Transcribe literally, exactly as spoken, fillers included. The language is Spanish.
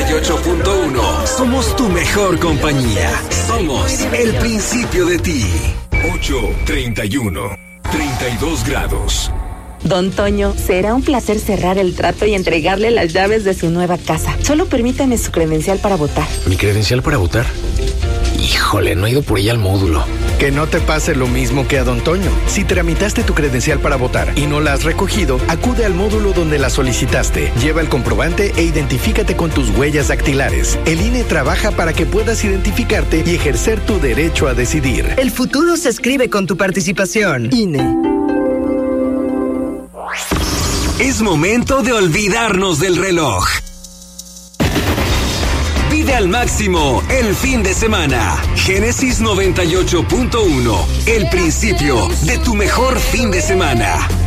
y ocho punto uno. Somos tu mejor compañía. Somos el principio de ti. ocho treinta y uno. treinta y dos grados. Don Toño, será un placer cerrar el trato y entregarle las llaves de su nueva casa. Solo permítame su credencial para votar. ¿Mi credencial para votar? Híjole, no he ido por ella al módulo. Que no te pase lo mismo que a Don Toño. Si tramitaste tu credencial para votar y no la has recogido, acude al módulo donde la solicitaste. Lleva el comprobante e identifícate con tus huellas dactilares. El I N E trabaja para que puedas identificarte y ejercer tu derecho a decidir. El futuro se escribe con tu participación. I N E. Es momento de olvidarnos del reloj. Vive al máximo el fin de semana. Génesis noventa y ocho punto uno. El principio de tu mejor fin de semana.